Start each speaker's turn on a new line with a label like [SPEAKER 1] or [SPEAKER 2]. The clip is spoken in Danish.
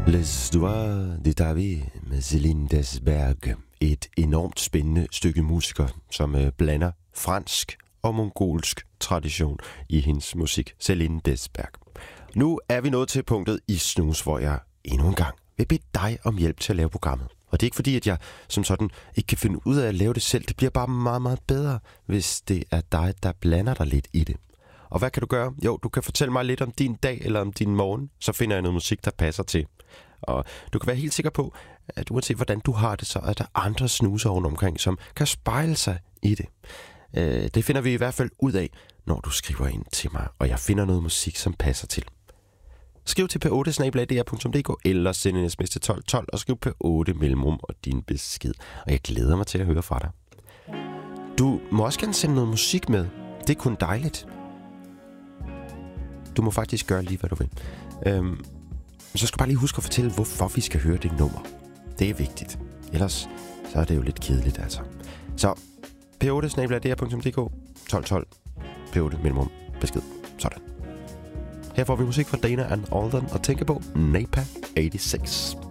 [SPEAKER 1] Les Doigts de David med Céline Desberg. Et enormt spændende stykke musiker, som blander fransk og mongolsk tradition i hendes musik. Céline Desberg. Nu er vi nået til punktet i Snus, hvor jeg endnu en gang vil bede dig om hjælp til at lave programmet. Og det er ikke fordi, at jeg som sådan ikke kan finde ud af at lave det selv. Det bliver bare meget, meget bedre, hvis det er dig, der blander dig lidt i det. Og hvad kan du gøre? Jo, du kan fortælle mig lidt om din dag eller om din morgen. Så finder jeg noget musik, der passer til. Og du kan være helt sikker på, at uanset hvordan du har det, så er der andre snuser rundt omkring, som kan spejle sig i det. Det finder vi i hvert fald ud af, når du skriver ind til mig, og jeg finder noget musik, som passer til. Skriv til p8@dr.dk eller send en sms til 1212 og skriv p8 mellemrum og din besked. Og jeg glæder mig til at høre fra dig. Du må også gerne sende noget musik med. Det er kun dejligt. Du må faktisk gøre lige, hvad du vil. Så skal du bare lige huske at fortælle, hvorfor vi skal høre det nummer. Det er vigtigt. Ellers så er det jo lidt kedeligt, altså. Så p8@dr.dk 1212 p8 mellemrum besked. Sådan. Her får vi musik fra Dana and Alden og tænker på Napa 86.